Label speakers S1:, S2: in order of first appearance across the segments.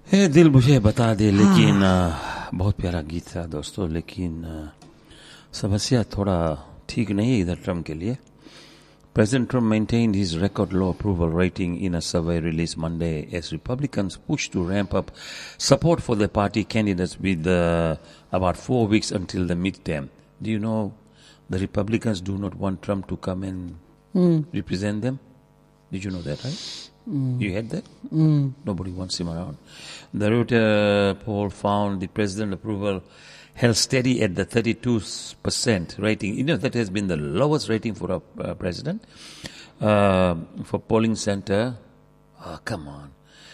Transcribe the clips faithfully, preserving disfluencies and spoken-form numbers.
S1: है दिल मुझे बता दे, लेकिन हाँ। बहुत प्यारा गीत था दोस्तों, लेकिन समस्या थोड़ा ठीक नहीं है इधर ट्रम्प के लिए. President Trump maintained his record low approval rating in a survey released Monday as Republicans push to ramp up support for their party candidates with uh, about four weeks until the midterm. Do you know the Republicans do not want Trump to come and mm. represent them? Did you know that, right? Mm. You heard that? Mm. Nobody wants him around. The Reuters poll found the president approval held steady at the thirty-two percent rating. You know, that has been the lowest rating for a uh, president. Uh, for polling center, oh, come on.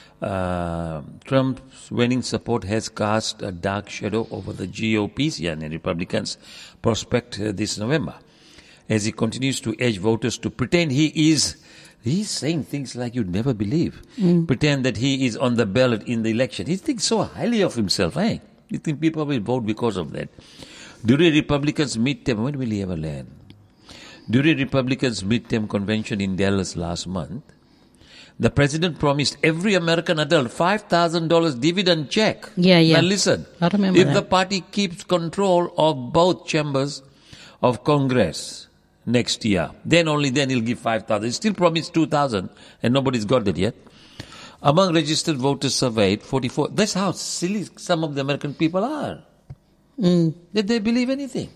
S1: Uh, Trump's winning support has cast a dark shadow over the G O P's, yeah, and Republicans' prospect uh, this November. As he continues to urge voters to pretend he is, he's saying things like you'd never believe. Mm. Pretend that he is on the ballot in the election. He thinks so highly of himself, eh? You think people will vote because of that? During Republicans' midterm, when will he ever land? During Republicans' midterm convention in Dallas last month, the president promised every American adult five thousand dollars dividend check.
S2: Yeah, yeah.
S1: Now listen,
S2: I remember
S1: if
S2: that.
S1: the party keeps control of both chambers of Congress next year, then only then he'll give five thousand dollars. He still promised two thousand dollars and nobody's got it yet. Among registered voters surveyed, forty-four. That's how silly some of the American people are. Mm. That they believe anything.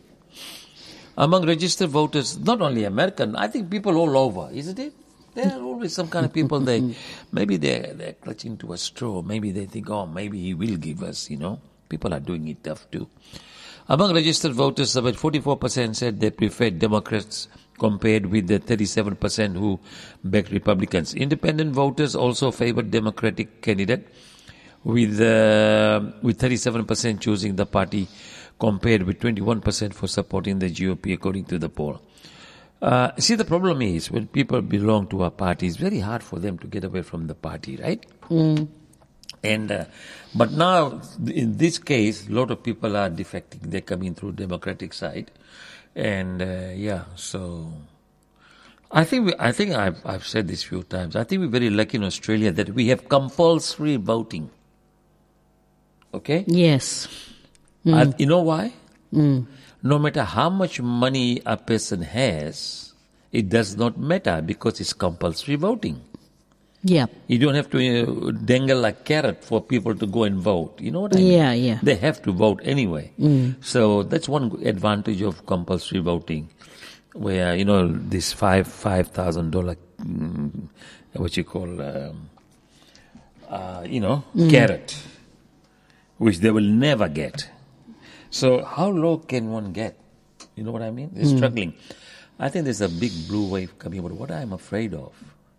S1: Among registered voters, not only American, I think people all over, isn't it? There are always some kind of people, they maybe they're, they're clutching to a straw. Maybe they think, oh, maybe he will give us, you know. People are doing it tough too. Among registered voters, about forty-four percent said they preferred Democrats compared with the thirty-seven percent who backed Republicans. Independent voters also favored Democratic candidate, with uh, with thirty-seven percent choosing the party compared with twenty-one percent for supporting the G O P, according to the poll. Uh, see, the problem is when people belong to a party, it's very hard for them to get away from the party, right? Mm. And uh, but now, in this case, a lot of people are defecting. They're coming through Democratic side. And uh, yeah, so I think we, I think I've I've said this a few times. I think we're very lucky in Australia that we have compulsory voting. Okay?
S2: Yes.
S1: Mm. Uh, you know why? Mm. No matter how much money a person has, it does not matter because it's compulsory voting.
S2: Yeah.
S1: You don't have to uh, dangle a carrot for people to go and vote. You know what I mean?
S2: Yeah, yeah.
S1: They have to vote anyway. Mm. So that's one advantage of compulsory voting, where, you know, this five five thousand dollar, mm, what you call, um, uh, you know, mm. carrot, which they will never get. So how low can one get? You know what I mean? They're mm. struggling. I think there's a big blue wave coming. But what I'm afraid of,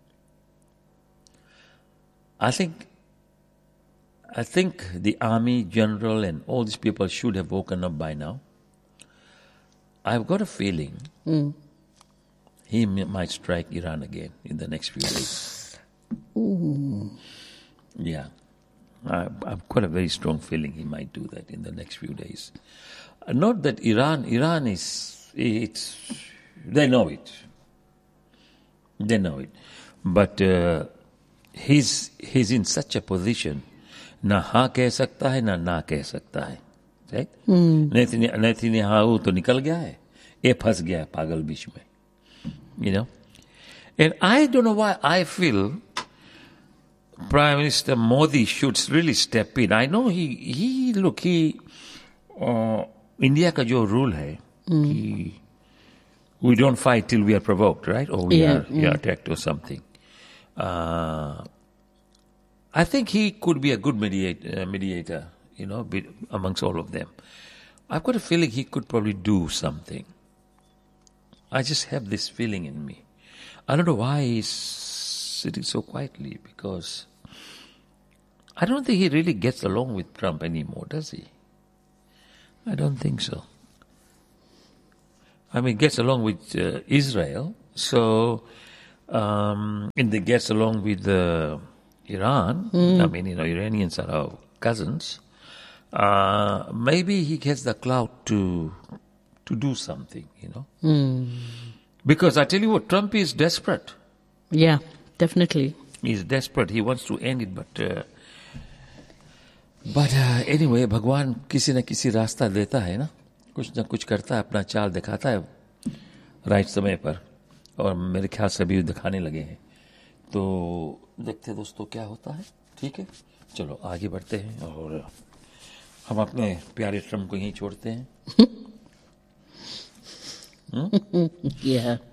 S1: I think I think the army, general, and all these people should have woken up by now. I've got a feeling mm. he m- might strike Iran again in the next few days.
S2: Ooh.
S1: Yeah. I, I've got a very strong feeling he might do that in the next few days. Uh, not that Iran, Iran is, it's, they know it. They know it. But uh, he's he's in such a position, na हाँ कह सकता है ना ना कह सकता है, right? Netanyahu तो निकल गया है, ये फंस गया है पागल बीच में, you know. And I don't know why I feel Prime Minister Modi should really step in. I know he he look he uh, India का जो rule है mm. कि we don't fight till we are provoked, right? Or we
S2: yeah,
S1: are
S2: yeah.
S1: are attacked or something. Uh, I think he could be a good mediate, uh, mediator, you know, be, amongst all of them. I've got a feeling he could probably do something. I just have this feeling in me. I don't know why he's sitting so quietly, because I don't think he really gets along with Trump anymore, does he? I don't think so. I mean, gets along with uh, Israel, so um, and they gets along with uh, Iran. Mm. I mean, you know, Iranians are our cousins. Uh, maybe he gets the clout to to do something, you know. Mm. Because I tell you what, Trump is desperate.
S2: Yeah, definitely.
S1: He's desperate. He wants to end it, but uh, but anyway भगवान किसी न किसी रास्ता देता है ना, कुछ न कुछ करता है, अपना चाल दिखाता है राइट समय पर, और मेरे ख्याल से अभी दिखाने लगे हैं। तो देखते हैं दोस्तों क्या होता है। ठीक है, चलो आगे बढ़ते हैं और हम अपने प्यारे ट्रम्प को यहीं छोड़ते हैं।
S2: Yeah.